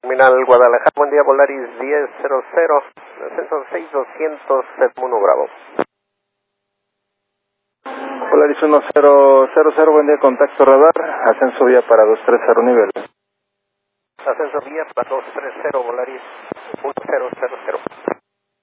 Terminal Guadalajara, buen día, Volaris 1000, ascenso 6200, 1 Bravo. Volaris 1000, buen día, contacto radar, ascenso vía para 230 nivel. Ascenso vía para 230, Volaris 1000.